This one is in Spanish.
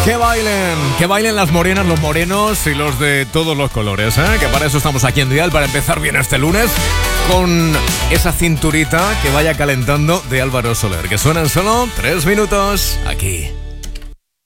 Que bailen las morenas, los morenos y los de todos los colores, ¿eh? Que para eso estamos aquí en Dial, para empezar bien este lunes con esa cinturita que vaya calentando de Álvaro Soler, que suenan solo 3 minutos aquí.